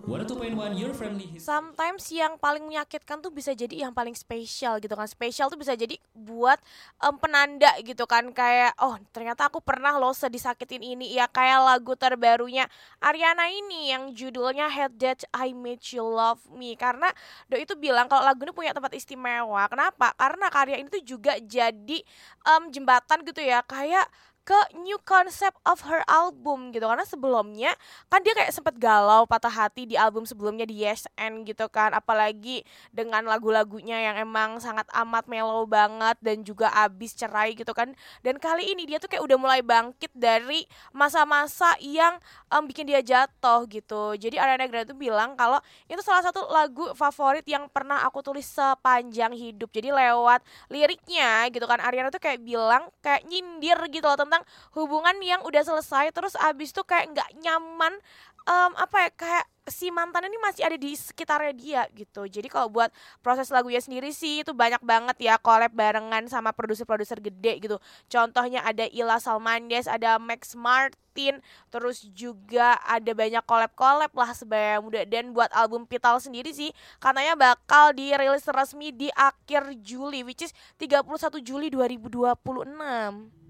102.1 Your Friendly Hit. Sometimes yang paling menyakitkan tuh bisa jadi yang paling spesial gitu kan. Spesial tuh bisa jadi buat penanda gitu kan. Kayak oh ternyata aku pernah loh sedisakitin ini. Ya kayak lagu terbarunya Ariana ini yang judulnya Hate That I Made You Love Me. Karena Doi itu bilang kalau lagu ini punya tempat istimewa. Kenapa? Karena karya ini tuh juga jadi jembatan gitu ya. Kayak ke new concept of her album gitu, karena sebelumnya kan dia kayak sempet galau patah hati di album sebelumnya di Yes and gitu kan, apalagi dengan lagu-lagunya yang emang sangat amat mellow banget dan juga abis cerai gitu kan. Dan kali ini dia tuh kayak udah mulai bangkit dari masa-masa yang bikin dia jatuh gitu. Jadi Ariana Grande tuh bilang kalau itu salah satu lagu favorit yang pernah aku tulis sepanjang hidup. Jadi lewat liriknya gitu kan Ariana tuh kayak bilang kayak nyindir gitu loh tentang hubungan yang udah selesai terus abis tuh kayak nggak nyaman, apa ya, kayak si mantan ini masih ada di sekitarnya dia gitu. Jadi kalau buat proses lagunya sendiri sih itu banyak banget ya collab barengan sama produser-produser gede gitu. Contohnya ada Ila Salmandes, ada Max Martin, terus juga ada banyak collab-collab lah sebaya muda. Dan buat album Pital sendiri sih katanya bakal dirilis resmi di akhir Juli, which is 31 Juli 2026.